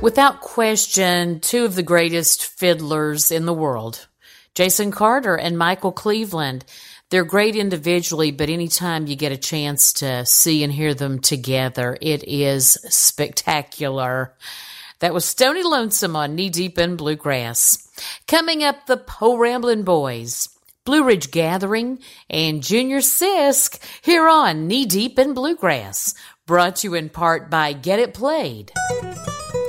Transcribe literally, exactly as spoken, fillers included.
Without question, two of the greatest fiddlers in the world, Jason Carter and Michael Cleveland. They're great individually, but anytime you get a chance to see and hear them together, it is spectacular. That was Stony Lonesome on Knee Deep in Bluegrass. Coming up, the Po Ramblin' Boys, Blue Ridge Gathering, and Junior Sisk here on Knee Deep in Bluegrass. Brought to you in part by Get It Played.